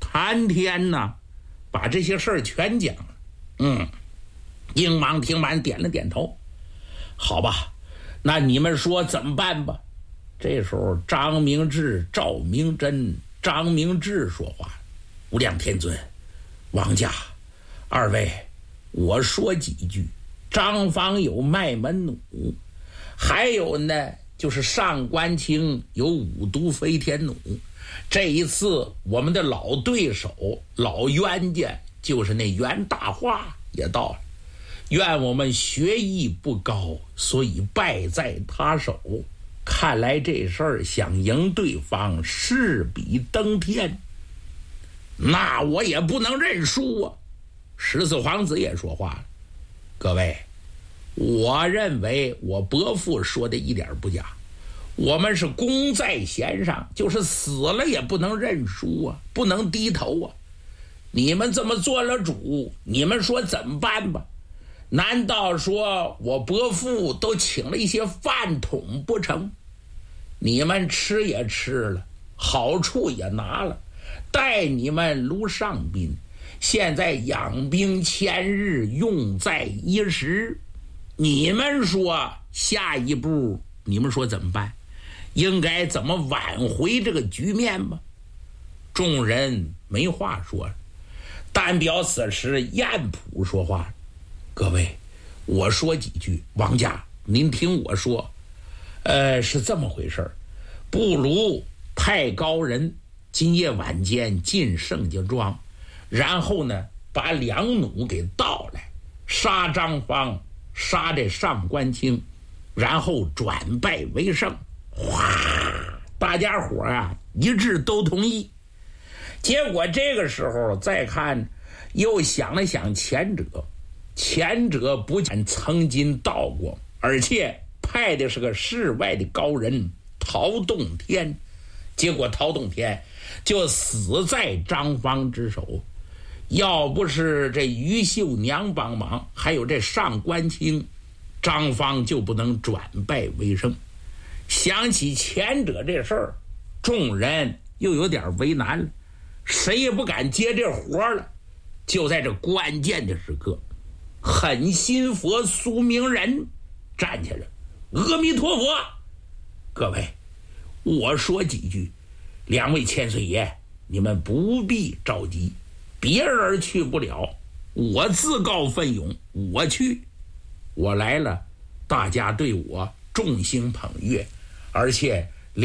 3天呢，把这些事儿全讲了。英王听完点了点头，好吧，那你们说怎么办吧？这时候张明志、赵明真，张明志说话：无量天尊，王家二位，我说几句。张方有卖门弩，还有呢就是上官清有五毒飞天弩。这一次我们的老对手老冤家，就是那袁大化也到了，怨我们学艺不高，所以败在他手。看来这事儿想赢对方势比登天，那我也不能认输啊。14皇子也说话了：各位，我认为我伯父说的一点不假，我们是功在弦上，就是死了也不能认输啊，不能低头啊。你们这么做了主，你们说怎么办吧？难道说我伯父都请了一些饭桶不成？你们吃也吃了，好处也拿了，待你们如上宾，现在养兵千日，用在一时。你们说下一步，你们说怎么办？应该怎么挽回这个局面吧？众人没话说了，但表此时晏普说话了：各位，我说几句，王家您听我说。是这么回事儿，不如派高人今夜晚间进盛家庄，然后呢把2弩给盗来，杀张方，杀这上官清，然后转败为胜。哗，大家伙啊一致都同意。结果这个时候再看，又想了想前者不仅曾经到过，而且派的是个世外的高人陶洞天，结果陶洞天就死在张方之手。要不是这于秀娘帮忙，还有这上官清，张方就不能转败为胜。想起前者这事儿，众人又有点为难了，谁也不敢接这活了。就在这关键的时刻，狠心佛苏明仁站起来：阿弥陀佛，各位，我说几句，2位千岁爷，你们不必着急，别人去不了，我自告奋勇，我去。我来了，大家对我众星捧月，而且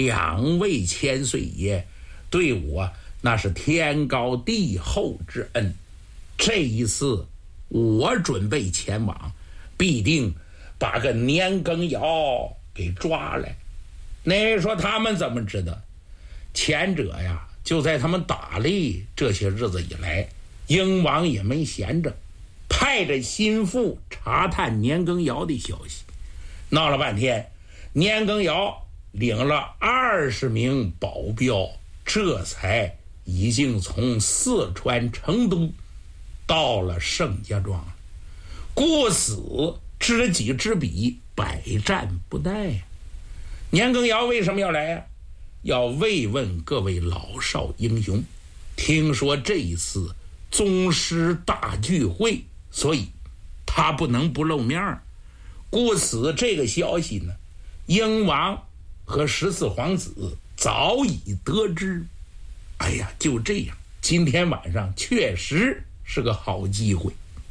2位千岁爷对我那是天高地厚之恩。这一次我准备前往，必定把个年羹尧给抓来。那说他们怎么知道？前者呀，就在他们打猎这些日子以来，英王也没闲着，派着心腹查探年羹尧的消息。闹了半天，年羹尧领了20名保镖，这才已经从四川成都到了盛家庄。故此知己知彼，百战不殆呀。年羹尧为什么要来呀？要慰问各位老少英雄，听说这一次宗师大聚会，所以他不能不露面。故此这个消息呢，英王和14皇子早已得知。哎呀，就这样，今天晚上确实是个好机会。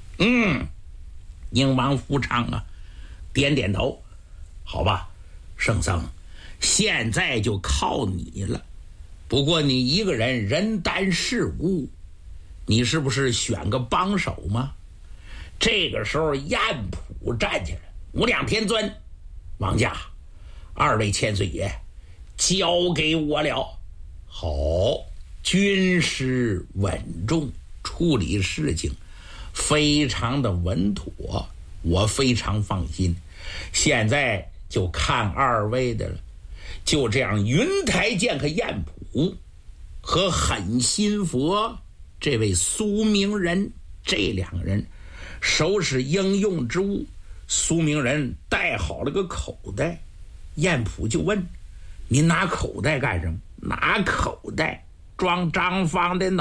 英王夫昌啊，点点头，好吧，圣僧，现在就靠你了。不过你一个人人单势孤，你是不是选个帮手吗？这个时候晏普站起来：无量天尊，王家2位千岁爷，交给我了。好，军师稳重，处理事情非常的稳妥，我非常放心。现在就看2位的了。就这样，云台剑客晏普和狠心佛这位苏明仁，这2人收拾应用之物。苏明仁带好了个口袋，晏普就问：你拿口袋干什么？拿口袋装张方的脑